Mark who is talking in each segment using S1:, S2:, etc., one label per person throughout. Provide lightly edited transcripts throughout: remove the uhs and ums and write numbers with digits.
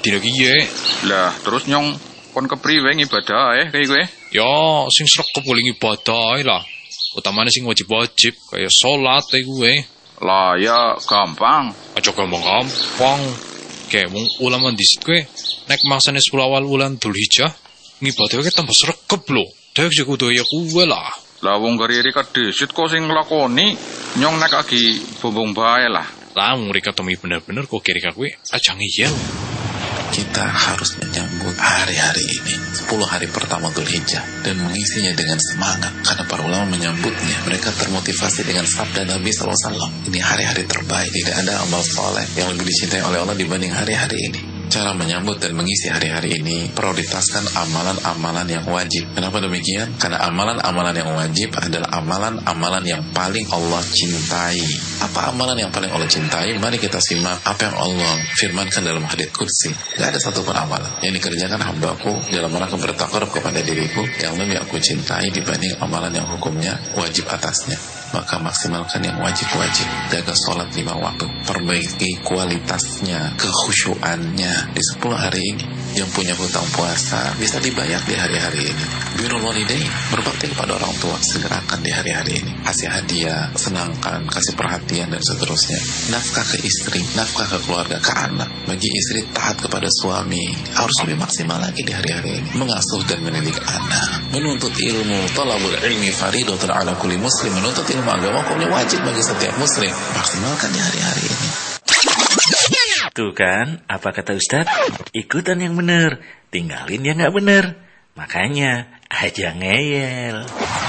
S1: dina kiye.
S2: Lah, terus nyong kon kepriwe ibadah kayak gue?
S1: Ya, sing sregep kuwi ibadah lah. Utamane sing wajib-wajib kaya salat gue.
S2: Lah ya gampang.
S1: Aja gampang. Kayak wong ulama disit gue nek maksane 10 awal wulan Dzulhijjah ngibadah ke tambah sregep lho. Dek sing kudu ya kuwe lah.
S2: Lah wong kariri kadesit kok sing nglakoni nyong nek lagi bombong bae lah.
S1: Lah mereka temi bener-bener kok kira kuwi aja ngiyel.
S3: Kita harus menyambut hari-hari ini 10 hari pertama Dzulhijjah dan mengisinya dengan semangat karena para ulama menyambutnya. Mereka termotivasi dengan sabda Nabi SAW. Ini hari-hari terbaik, tidak ada amal soleh yang lebih dicintai oleh Allah dibanding hari-hari ini. Cara menyambut dan mengisi hari-hari ini prioritaskan amalan-amalan yang wajib. Kenapa demikian? Karena amalan-amalan yang wajib adalah amalan-amalan yang paling Allah cintai. Apa amalan yang paling Allah cintai? Mari kita simak apa yang Allah firmankan dalam hadits qudsi. Gak ada satupun amalan yang dikerjakan hambaku dalam rangka bertakarub kepada diriku yang lebih aku cintai dibanding amalan yang hukumnya wajib atasnya. Maka maksimalkan yang wajib-wajib. Jaga sholat 5 waktu. Perbaiki kualitasnya, kekhusyuannya. Di 10 hari ini yang punya hutang puasa bisa dibayar di hari-hari ini. Birrul walidain, berbakti kepada orang tua, segerakan di hari-hari ini. Kasih hadiah, senangkan, kasih perhatian dan seterusnya. Nafkah ke istri, nafkah ke keluarga, ke anak. Bagi istri taat kepada suami, harus lebih maksimal lagi di hari-hari ini. Mengasuh dan mendidik anak, menuntut ilmu, talabul ilmi faridatun ala kulli muslim. Menuntut ilmu agama hukumnya wajib bagi setiap muslim. Maksimalkan di hari-hari ini.
S4: Tuh kan, apa kata Ustadz? Ikutan yang bener, tinggalin yang gak bener. Makanya, aja ngeyel.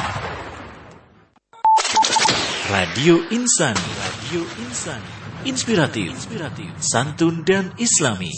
S4: Radio Insani. Inspiratif, santun dan islami.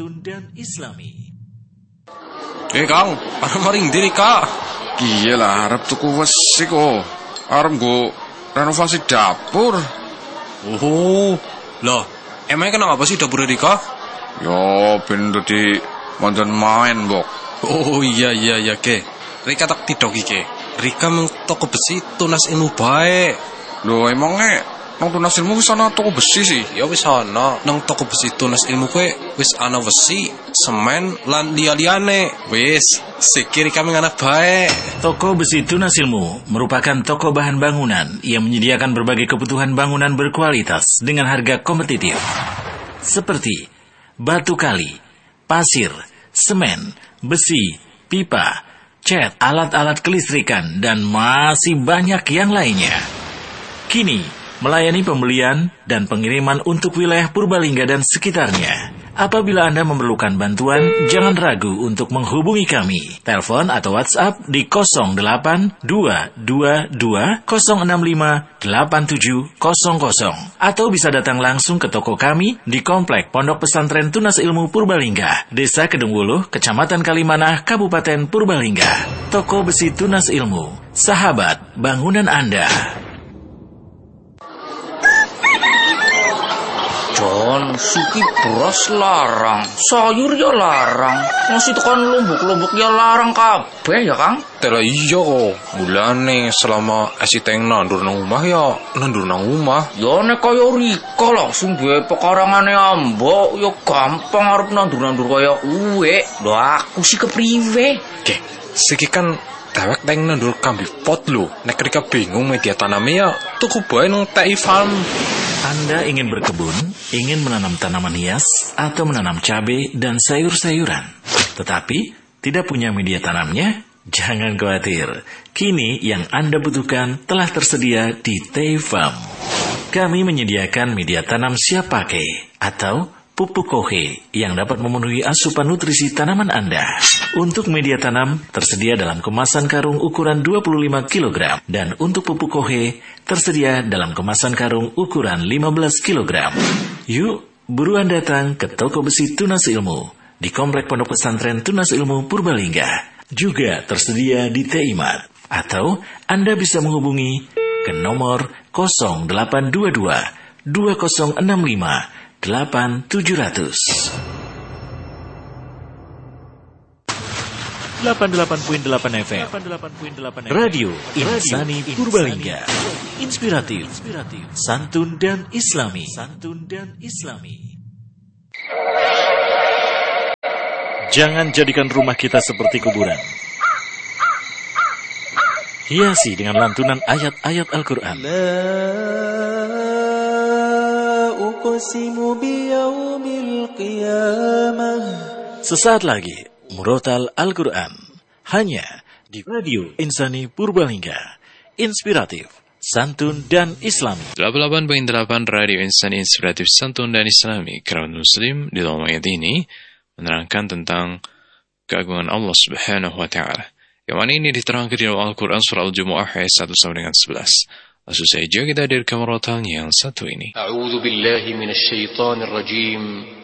S5: Kang, arep maring diri Kak.
S2: Iya lah, arep tuku wesi kok. Arep nggo renovasi dapur.
S5: Oh, lah, emangnya kenapa sih dapur Rika?
S2: Yo, ben dadi mandan main, Bok.
S5: Oh iya, ke. Rika tak tidok iki. Rika mung toko besi tunas ilmu bae.
S2: Lho, emangnya nang tunas ilmu wis ana toko besi sih?
S5: Ya wis ana nang toko besi tunas ilmu kowe wis ana besi, semen lan liya-liyane. Wis, sikir kami anak bae.
S4: Toko Besi Tunas Ilmu merupakan toko bahan bangunan yang menyediakan berbagai kebutuhan bangunan berkualitas dengan harga kompetitif. Seperti batu kali, pasir, semen, besi, pipa, cat, alat-alat kelistrikan, dan masih banyak yang lainnya. Kini, melayani pembelian dan pengiriman untuk wilayah Purbalingga dan sekitarnya. Apabila Anda memerlukan bantuan, jangan ragu untuk menghubungi kami. Telepon atau WhatsApp di 08222-065-8700 atau bisa datang langsung ke toko kami di Komplek Pondok Pesantren Tunas Ilmu Purbalingga, Desa Kedungwuluh, Kecamatan Kalimanah, Kabupaten Purbalingga. Toko Besi Tunas Ilmu, sahabat bangunan Anda.
S6: John, siki beras larang, sayur ya larang, masih tekan lumbuk-lumbuk ya larang kabeh ya Kang?
S5: Tela iya kok, mulane selama esiteng nandur nang omah ya nandur nang omah.
S6: Ya nek kaya Rika lah sing duwe pekarangane ambok ya gampang arep nandur-nandur kaya uwe. Lho aku sih kepriwe?
S5: Oke, siki kan dewek teng nandur kambi pot lho. Nek Rika bingung media tanamnya ya tuku bae nang TI Farm.
S4: Anda ingin berkebun, ingin menanam tanaman hias, atau menanam cabai dan sayur-sayuran, tetapi tidak punya media tanamnya? Jangan khawatir. Kini yang Anda butuhkan telah tersedia di TI Farm. Kami menyediakan media tanam siap pakai atau pupuk kohe yang dapat memenuhi asupan nutrisi tanaman Anda. Untuk media tanam tersedia dalam kemasan karung ukuran 25 kg dan untuk pupuk kohe tersedia dalam kemasan karung ukuran 15 kg. Yuk, buruan datang ke Toko Besi Tunas Ilmu di Komplek Pondok Pesantren Tunas Ilmu Purbalingga. Juga tersedia di TIMAT. Atau Anda bisa menghubungi ke nomor 0822 2065 8700. 88.8 FM Radio Insani Purbalingga. Inspiratif, santun dan islami. Jangan jadikan rumah kita seperti kuburan. Hiasi dengan lantunan ayat-ayat Al-Quran. Sesaat lagi, Murotal Al-Quran. Hanya di Radio Insani Purbalingga. Inspiratif, santun, dan islami.
S1: 88.8 Radio Insani Inspiratif, Santun, dan Islami. Kerabat Muslim di dalam ayat ini menerangkan tentang keagungan Allah Subhanahu wa Ta'ala. Yang mana ini diterangkan di dalam Al-Quran surah Al-Jumu'ah ayat 1 sampai dengan 11. Langsung saja kita hadirkan murotalnya yang satu ini.
S7: A'udzu billahi minasyaitonir rajim.